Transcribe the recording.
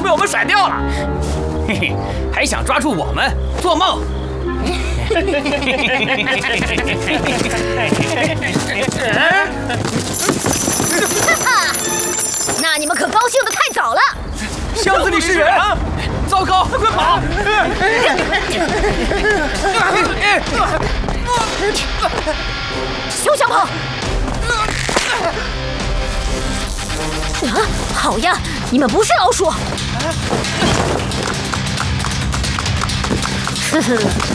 被我们甩掉了。嘿嘿，还想抓住我们？做梦！ 那你们可高兴得太早了。 箱子里是人！糟糕，快跑！ 休想跑！啊，好呀，你们不是老鼠。呵呵。